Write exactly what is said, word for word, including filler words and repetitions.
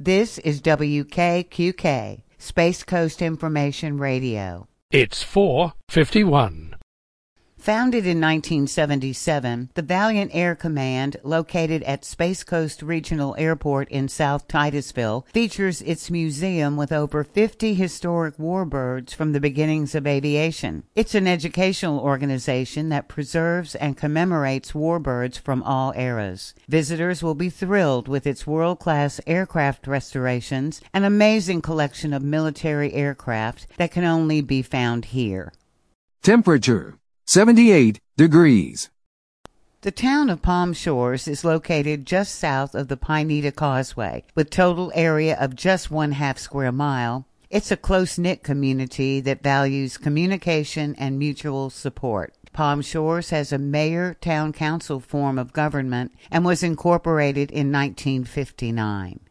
This is W K Q K, Space Coast Information Radio. It's four fifty-one. Founded in nineteen seventy-seven, the Valiant Air Command, located at Space Coast Regional Airport in South Titusville, features its museum with over fifty historic warbirds from the beginnings of aviation. It's an educational organization that preserves and commemorates warbirds from all eras. Visitors will be thrilled with its world-class aircraft restorations, an amazing collection of military aircraft that can only be found here. Temperature seventy-eight degrees. The town of Palm Shores is located just south of the Pineda Causeway, with total area of just one half square mile. It's a close-knit community that values communication and mutual support. Palm Shores has a mayor-town council form of government and was incorporated in nineteen fifty-nine.